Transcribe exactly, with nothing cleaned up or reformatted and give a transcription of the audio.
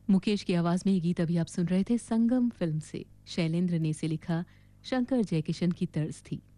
मुकेश की आवाज में ये गीत अभी आप सुन रहे थे संगम फिल्म से। शैलेंद्र ने इसे लिखा, शंकर जयकिशन की तर्ज थी।